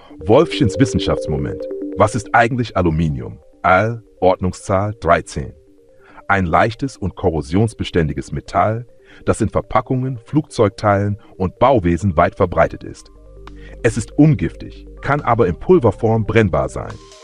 Wolffchens Wissenschaftsmoment. Was ist eigentlich Aluminium? Al, Ordnungszahl 13. Ein leichtes und korrosionsbeständiges Metall, das in Verpackungen, Flugzeugteilen und Bauwesen weit verbreitet ist. Es ist ungiftig, kann aber in Pulverform brennbar sein.